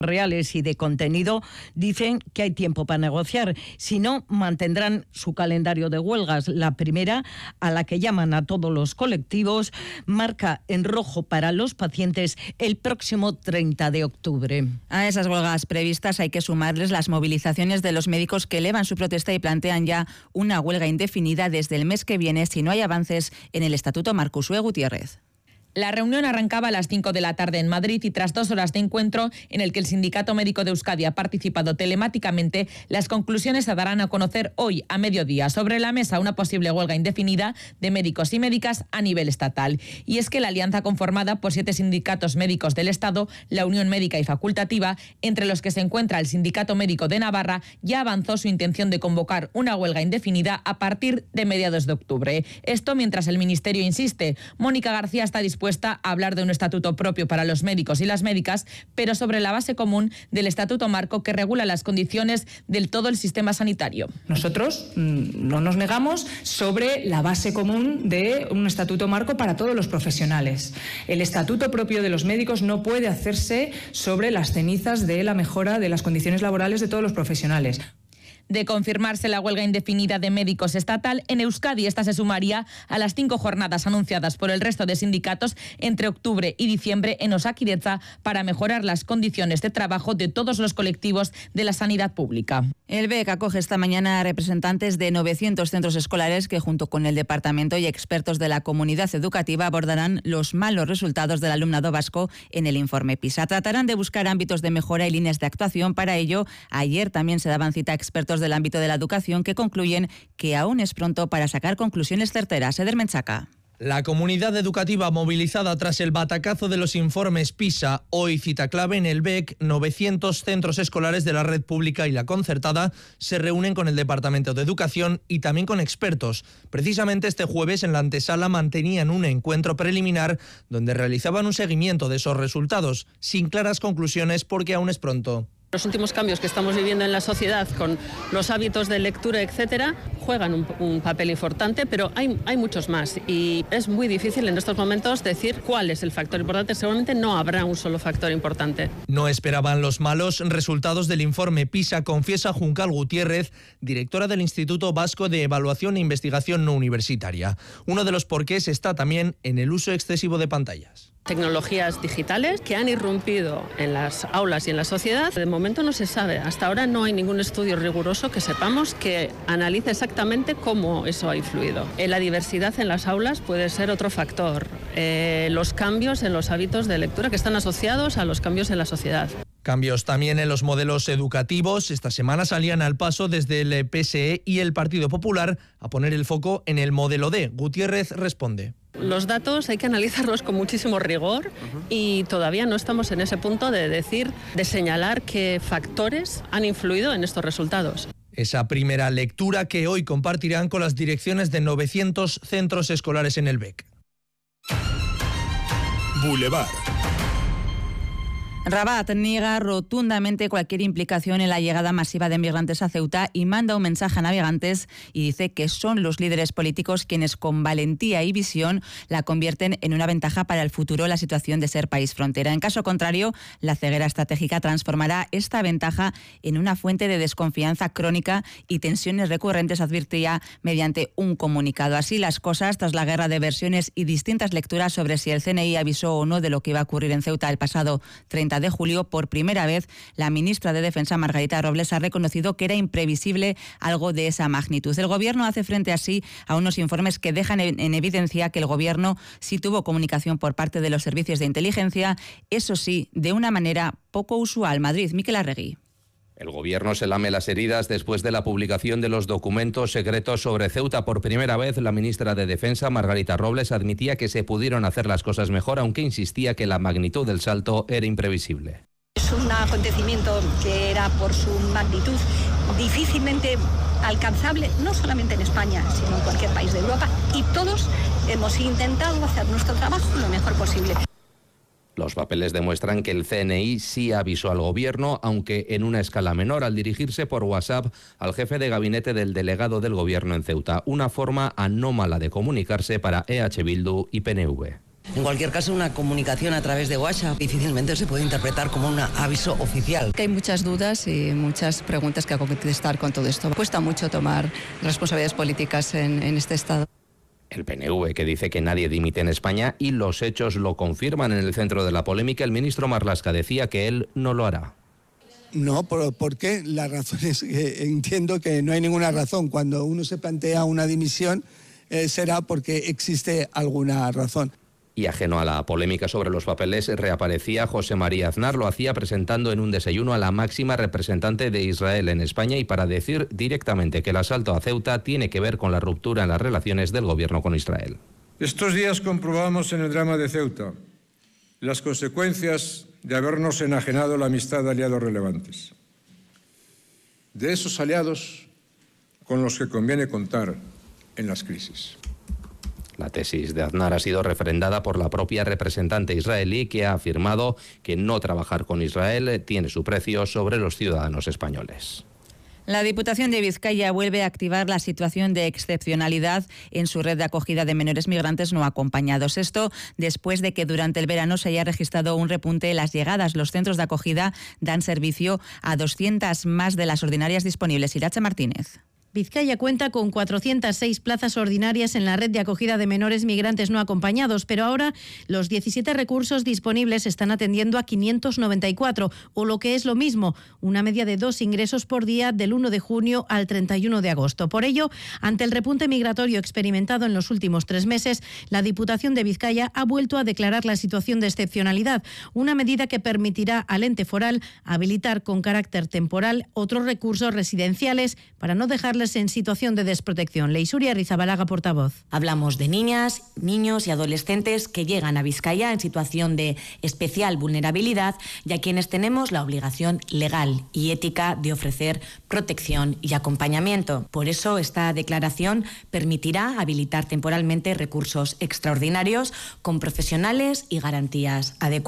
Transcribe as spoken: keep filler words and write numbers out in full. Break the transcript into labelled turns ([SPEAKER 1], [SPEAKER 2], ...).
[SPEAKER 1] reales y de contenido, dicen que hay tiempo para negociar. Si no, mantendrán su calendario de huelgas. La primera, a la que llaman a todos los colectivos, marca en rojo para los pacientes el próximo treinta de octubre.
[SPEAKER 2] A esas huelgas previstas hay que sumarles las movilizaciones de los médicos que elevan su protesta y plantean ya una huelga indefinida desde el mes que viene si no hay avances en el Estatuto Marco. Uxue Gutiérrez.
[SPEAKER 3] La reunión arrancaba a las cinco de la tarde en Madrid y tras dos horas de encuentro en el que el Sindicato Médico de Euskadi ha participado telemáticamente, las conclusiones se darán a conocer hoy a mediodía. Sobre la mesa una posible huelga indefinida de médicos y médicas a nivel estatal. Y es que la alianza conformada por siete sindicatos médicos del Estado, la Unión Médica y Facultativa, entre los que se encuentra el Sindicato Médico de Navarra, ya avanzó su intención de convocar una huelga indefinida a partir de mediados de octubre. Esto mientras el Ministerio insiste. Mónica García está dispuesta a hablar de un estatuto propio para los médicos y las médicas, pero sobre la base común del Estatuto Marco que regula las condiciones del todo el sistema sanitario.
[SPEAKER 4] Nosotros mmm, no nos negamos sobre la base común de un Estatuto Marco para todos los profesionales. El estatuto propio de los médicos no puede hacerse sobre las cenizas de la mejora de las condiciones laborales de todos los profesionales.
[SPEAKER 3] De confirmarse la huelga indefinida de médicos estatal, en Euskadi esta se sumaría a las cinco jornadas anunciadas por el resto de sindicatos entre octubre y diciembre en Osakidetza para mejorar las condiciones de trabajo de todos los colectivos de la sanidad pública.
[SPEAKER 2] El B E C acoge esta mañana a representantes de novecientos centros escolares que junto con el departamento y expertos de la comunidad educativa abordarán los malos resultados del alumnado vasco en el informe PISA. Tratarán de buscar ámbitos de mejora y líneas de actuación. Para ello, ayer también se daban cita a expertos del ámbito de la educación que concluyen que aún es pronto para sacar conclusiones certeras. Eder Menchaca.
[SPEAKER 5] La comunidad educativa movilizada tras el batacazo de los informes PISA, hoy cita clave en el B E C, novecientos centros escolares de la red pública y la concertada se reúnen con el Departamento de Educación y también con expertos. Precisamente este jueves en la antesala mantenían un encuentro preliminar donde realizaban un seguimiento de esos resultados, sin claras conclusiones porque aún es pronto.
[SPEAKER 6] Los últimos cambios que estamos viviendo en la sociedad con los hábitos de lectura, etcétera, juegan un, un papel importante, pero hay, hay muchos más y es muy difícil en estos momentos decir cuál es el factor importante. Seguramente no habrá un solo factor importante.
[SPEAKER 5] No esperaban los malos resultados del informe PISA, confiesa Juncal Gutiérrez, directora del Instituto Vasco de Evaluación e Investigación No Universitaria. Uno de los porqués está también en el uso excesivo de pantallas.
[SPEAKER 6] Tecnologías digitales que han irrumpido en las aulas y en la sociedad. De momento no se sabe. Hasta ahora no hay ningún estudio riguroso que sepamos que analice exactamente cómo eso ha influido. Eh, la diversidad en las aulas puede ser otro factor. Eh, los cambios en los hábitos de lectura que están asociados a los cambios en la sociedad.
[SPEAKER 5] Cambios también en los modelos educativos. Esta semana salían al paso desde el P S E y el Partido Popular a poner el foco en el modelo D. Gutiérrez responde.
[SPEAKER 6] Los datos hay que analizarlos con muchísimo rigor y todavía no estamos en ese punto de decir, de señalar qué factores han influido en estos resultados.
[SPEAKER 5] Esa primera lectura que hoy compartirán con las direcciones de novecientos centros escolares en el B E C.
[SPEAKER 7] Boulevard.
[SPEAKER 2] Rabat niega rotundamente cualquier implicación en la llegada masiva de migrantes a Ceuta y manda un mensaje a navegantes y dice que son los líderes políticos quienes con valentía y visión la convierten en una ventaja para el futuro la situación de ser país frontera. En caso contrario, la ceguera estratégica transformará esta ventaja en una fuente de desconfianza crónica y tensiones recurrentes, advirtía mediante un comunicado. Así las cosas, tras la guerra de versiones y distintas lecturas sobre si el C N I avisó o no de lo que iba a ocurrir en Ceuta el pasado treinta de julio, por primera vez la ministra de Defensa, Margarita Robles, ha reconocido que era imprevisible algo de esa magnitud. El Gobierno hace frente así a unos informes que dejan en, en evidencia que el Gobierno sí tuvo comunicación por parte de los servicios de inteligencia, eso sí, de una manera poco usual. Madrid, Miquel Arregui.
[SPEAKER 8] El Gobierno se lame las heridas después de la publicación de los documentos secretos sobre Ceuta. Por primera vez, la ministra de Defensa, Margarita Robles, admitía que se pudieron hacer las cosas mejor, aunque insistía que la magnitud del salto era imprevisible.
[SPEAKER 9] Es un acontecimiento que era por su magnitud difícilmente alcanzable, no solamente en España, sino en cualquier país de Europa, y todos hemos intentado hacer nuestro trabajo lo mejor posible.
[SPEAKER 8] Los papeles demuestran que el C N I sí avisó al Gobierno, aunque en una escala menor, al dirigirse por WhatsApp al jefe de gabinete del delegado del Gobierno en Ceuta, una forma anómala de comunicarse para E H Bildu y P N V.
[SPEAKER 10] En cualquier caso, una comunicación a través de WhatsApp difícilmente se puede interpretar como un aviso oficial.
[SPEAKER 11] Que hay muchas dudas y muchas preguntas que hay que contestar con todo esto. Cuesta mucho tomar responsabilidades políticas en, en este estado.
[SPEAKER 8] El P N V, que dice que nadie dimite en España y los hechos lo confirman. En el centro de la polémica, el ministro Marlaska decía que él no lo hará.
[SPEAKER 12] No, porque la razón es que entiendo que no hay ninguna razón. Cuando uno se plantea una dimisión eh, será porque existe alguna razón.
[SPEAKER 8] Y ajeno a la polémica sobre los papeles, reaparecía José María Aznar. Lo hacía presentando en un desayuno a la máxima representante de Israel en España y para decir directamente que el asalto a Ceuta tiene que ver con la ruptura en las relaciones del gobierno con Israel.
[SPEAKER 13] Estos días comprobamos en el drama de Ceuta las consecuencias de habernos enajenado la amistad de aliados relevantes. De esos aliados con los que conviene contar en las crisis.
[SPEAKER 8] La tesis de Aznar ha sido refrendada por la propia representante israelí, que ha afirmado que no trabajar con Israel tiene su precio sobre los ciudadanos españoles.
[SPEAKER 2] La Diputación de Vizcaya vuelve a activar la situación de excepcionalidad en su red de acogida de menores migrantes no acompañados. Esto después de que durante el verano se haya registrado un repunte en las llegadas. Los centros de acogida dan servicio a doscientas más de las ordinarias disponibles. Iracha Martínez.
[SPEAKER 14] Vizcaya cuenta con cuatrocientas seis plazas ordinarias en la red de acogida de menores migrantes no acompañados, pero ahora los diecisiete recursos disponibles están atendiendo a quinientos noventa y cuatro, o lo que es lo mismo, una media de dos ingresos por día del uno de junio al treinta y uno de agosto. Por ello, ante el repunte migratorio experimentado en los últimos tres meses, la Diputación de Vizcaya ha vuelto a declarar la situación de excepcionalidad, una medida que permitirá al ente foral habilitar con carácter temporal otros recursos residenciales para no dejarles en situación de desprotección. Leisuria Rizabalaga, portavoz.
[SPEAKER 15] Hablamos de niñas, niños y adolescentes que llegan a Vizcaya en situación de especial vulnerabilidad y a quienes tenemos la obligación legal y ética de ofrecer protección y acompañamiento. Por eso, esta declaración permitirá habilitar temporalmente recursos extraordinarios con profesionales y garantías adecuadas.